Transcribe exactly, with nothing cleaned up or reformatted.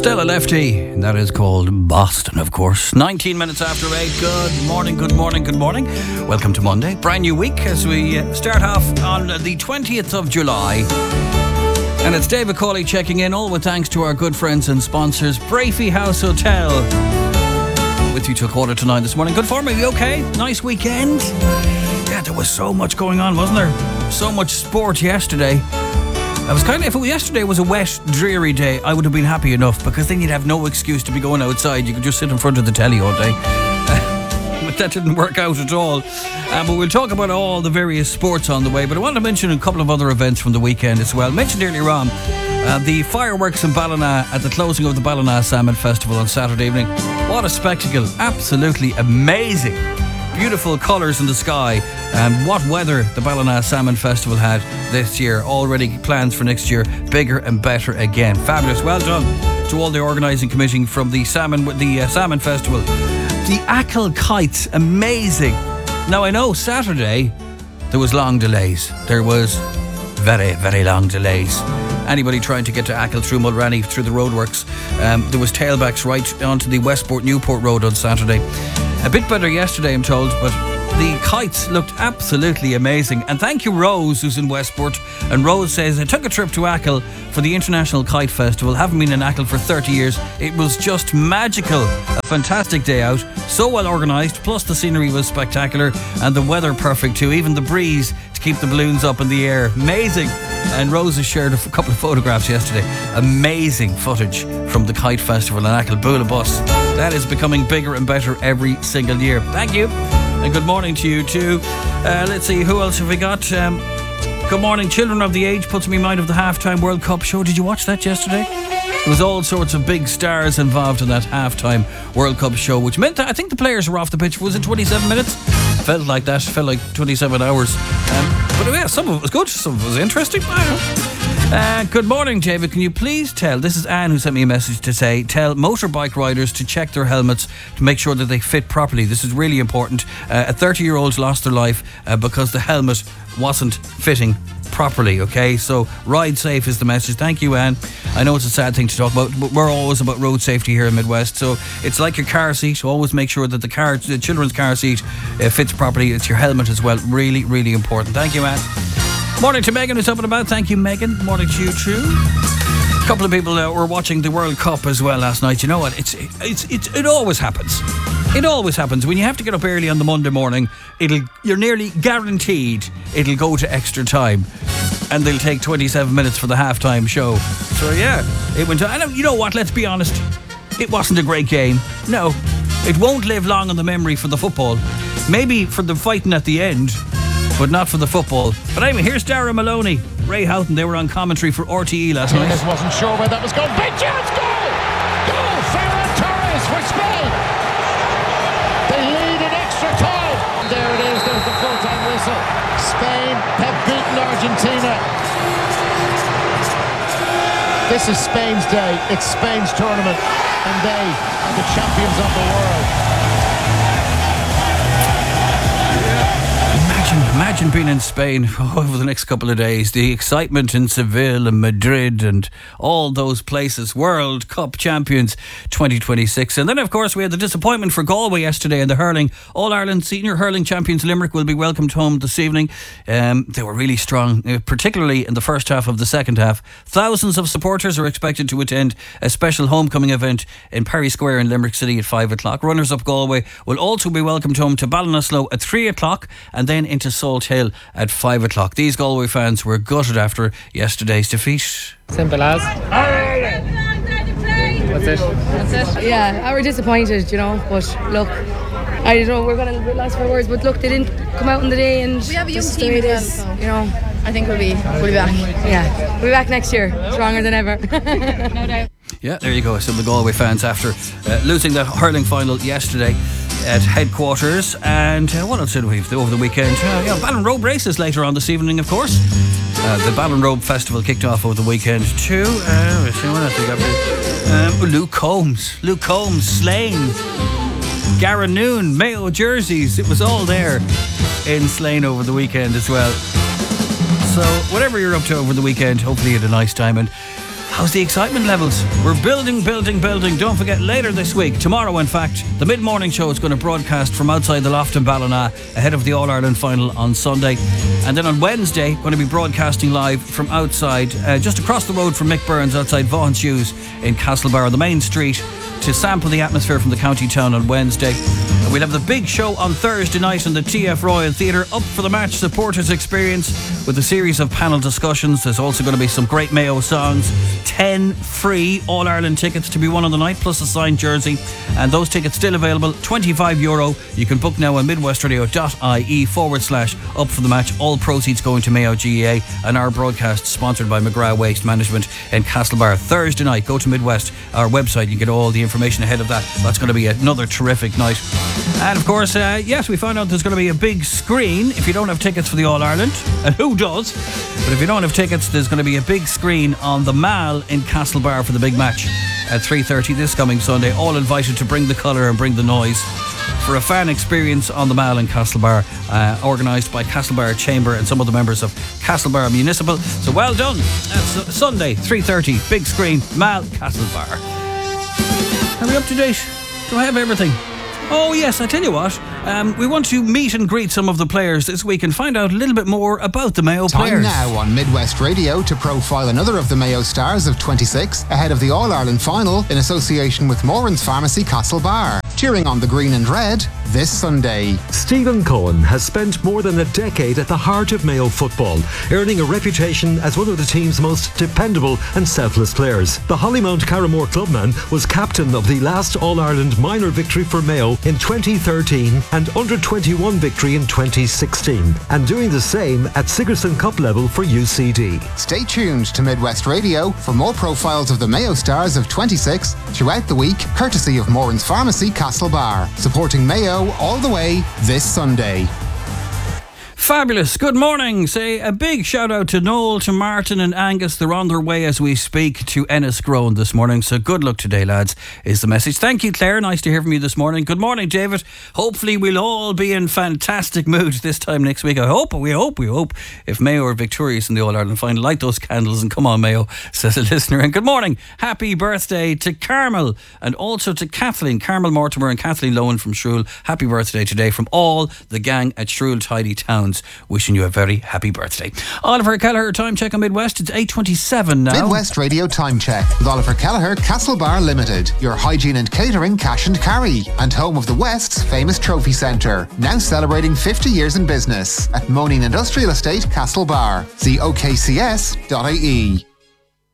Stella Lefty, and that is called Boston, of course. nineteen minutes after eight. Good morning, good morning, good morning. Welcome to Monday, brand new week as we start off on the twentieth of July. And it's David Cawley checking in, all with thanks to our good friends and sponsors, Brafey House Hotel. With you till quarter to nine this morning. Good form, are you okay? Nice weekend? Yeah, there was so much going on, wasn't there? So much sport yesterday. I was kind of, if it was yesterday was a wet, dreary day, I would have been happy enough, because then you'd have no excuse to be going outside. You could just sit in front of the telly all day. But that didn't work out at all. Uh, but we'll talk about all the various sports on the way. But I want to mention a couple of other events from the weekend as well. Mentioned earlier on, uh, the fireworks in Ballina at the closing of the Ballina Salmon Festival on Saturday evening. What a spectacle. Absolutely amazing. Beautiful colours in the sky, and what weather the Ballina Salmon Festival had this year. Already plans for next year, bigger and better again. Fabulous. Well done to all the organising committee from the salmon the uh, salmon festival. The Achill kites, amazing. Now I know Saturday there was long delays. There was very very long delays. Anybody trying to get to Achill through Mulranny, through the roadworks, um, there was tailbacks right onto the Westport Newport Road on Saturday. A bit better yesterday, I'm told, but the kites looked absolutely amazing. And thank you, Rose, who's in Westport. And Rose says, I took a trip to Achill for the International Kite Festival. Haven't been in Achill for thirty years. It was just magical. A fantastic day out. So well organised. Plus the scenery was spectacular. And the weather perfect too. Even the breeze to keep the balloons up in the air. Amazing. And Rose has shared a f- couple of photographs yesterday. Amazing footage from the Kite Festival in Achill. Bula Bus. That is becoming bigger and better every single year. Thank you. And good morning to you too. Uh, let's see, who else have we got? Um, good morning. Children of the Age puts me in mind of the halftime World Cup show. Did you watch that yesterday? There was all sorts of big stars involved in that halftime World Cup show, which meant that I think the players were off the pitch. Was it twenty-seven minutes? Felt like that. Felt like twenty-seven hours. Um, but yeah, some of it was good. Some of it was interesting. Uh, good morning, David. Can you please tell, this is Anne who sent me a message to say, tell motorbike riders to check their helmets to make sure that they fit properly. This is really important. Uh, a thirty-year-old lost their life uh, because the helmet wasn't fitting properly, okay? So ride safe is the message. Thank you, Anne. I know it's a sad thing to talk about, but we're always about road safety here in Midwest. So it's like your car seat. Always make sure that the car, the children's car seat uh, fits properly. It's your helmet as well. Really, really important. Thank you, Anne. Morning to Megan who's up and about. Thank you, Megan. Morning to you too. A couple of people uh, were watching the World Cup as well last night. You know what? It's it's it's it always happens. It always happens when you have to get up early on the Monday morning. It'll you're nearly guaranteed it'll go to extra time, and they'll take twenty-seven minutes for the halftime show. So yeah, it went. To, and you know what? Let's be honest. It wasn't a great game. No, it won't live long in the memory for the football. Maybe for the fighting at the end, but not for the football. But anyway, here's Dara Maloney, Ray Houghton. They were on commentary for R T E last night. Torres wasn't sure where that was going. Big chance, goal! Goal! Ferran Torres for Spain. They lead in extra time. There it is. There's the full-time whistle. Spain have beaten Argentina. This is Spain's day. It's Spain's tournament, and they are the champions of the world. Imagine being in Spain over the next couple of days. The excitement in Seville and Madrid and all those places. World Cup champions twenty twenty-six. And then, of course, we had the disappointment for Galway yesterday in the hurling. All-Ireland senior hurling champions Limerick will be welcomed home this evening. Um, they were really strong, particularly in the first half of the second half. Thousands of supporters are expected to attend a special homecoming event in Perry Square in Limerick City at five o'clock. Runners-up Galway will also be welcomed home to Ballinasloe at three o'clock and then into Salt Hill at five o'clock. These Galway fans were gutted after yesterday's defeat. Simple as. That's it. That's it. Yeah, I were disappointed, you know, but look, I don't know, we're going to be lost for words, but look, they didn't come out in the day, and we have a young this is team the way it as is, well, so you know. I think we'll be we'll be back. Yeah, we'll be back next year, stronger than ever. No doubt. Yeah, there you go. Some of the Galway fans after uh, losing that hurling final yesterday at headquarters. And uh, what else did we have over the weekend? Uh, yeah, Ballinrobe races later on this evening, of course. Uh, the Ballinrobe Festival kicked off over the weekend too. Uh, let's see what else we got. Um, Luke Combs, Luke Combs, Slane, Garanoon, Mayo jerseys. It was all there in Slane over the weekend as well. So whatever you're up to over the weekend, hopefully you had a nice time. And How's the excitement levels? We're building, building, building. Don't forget, later this week, tomorrow in fact, the mid-morning show is going to broadcast from outside the Loft in Ballina ahead of the All-Ireland final on Sunday. And then on Wednesday, going to be broadcasting live from outside, uh, just across the road from Mick Burns, outside Vaughan Shoes in Castlebar, the main street, to sample the atmosphere from the county town on Wednesday. And we'll have the big show on Thursday night in the T F Royal Theatre, Up for the Match supporters experience with a series of panel discussions. There's also going to be some great Mayo songs, ten free All-Ireland tickets to be won on the night, plus a signed jersey. And those tickets still available, twenty-five euro. You can book now on midwestradio.ie forward slash up for the match. All proceeds going to Mayo G A A, and our broadcast sponsored by McGrath Waste Management in Castlebar. Thursday night, go to Midwest, our website, you get all the information ahead of that. That's going to be another terrific night. And of course, uh, yes, we found out there's going to be a big screen if you don't have tickets for the All-Ireland, and who does? But if you don't have tickets, there's going to be a big screen on the Mall in Castlebar for the big match at three thirty this coming Sunday. All invited to bring the colour and bring the noise for a fan experience on the Mall in Castlebar, uh, organised by Castlebar Chamber and some of the members of Castlebar Municipal. So well done. That's Sunday, three thirty, big screen, Mall, Castlebar. Are we up to date? Do I have everything? Oh yes, I tell you what, um, we want to meet and greet some of the players this week and find out a little bit more about the Mayo Time players. Time now on Midwest Radio to profile another of the Mayo stars of twenty-six ahead of the All-Ireland final in association with Moran's Pharmacy Castlebar. Cheering on the green and red this Sunday. Stephen Cohen has spent more than a decade at the heart of Mayo football, earning a reputation as one of the team's most dependable and selfless players. The Hollymount Carramore clubman was captain of the last All-Ireland minor victory for Mayo in twenty thirteen and under twenty-one victory in twenty sixteen, and doing the same at Sigerson Cup level for U C D. Stay tuned to Midwest Radio for more profiles of the Mayo stars of twenty-six throughout the week, courtesy of Moran's Pharmacy Castlebar, supporting Mayo all the way this Sunday. Fabulous. Good morning. Say a big shout out to Noel, to Martin and Angus. They're on their way as we speak to Ennisgrove this morning. So good luck today, lads, is the message. Thank you, Claire. Nice to hear from you this morning. Good morning, David. Hopefully we'll all be in fantastic mood this time next week. I hope, we hope, we hope. If Mayo are victorious in the All-Ireland final, light those candles and come on, Mayo, says a listener. And good morning. Happy birthday to Carmel and also to Kathleen, Carmel Mortimer and Kathleen Lowen from Shrule. Happy birthday today from all the gang at Shrule Tidy Towns. Wishing you a very happy birthday. Oliver Kelleher, time check on Midwest. It's eight twenty-seven now. Midwest Radio time check with Oliver Kelleher, Castlebar Limited, your hygiene and catering cash and carry, and home of the West's famous trophy centre. Now celebrating fifty years in business at Moaning Industrial Estate, Castlebar. See O K C S dot I E.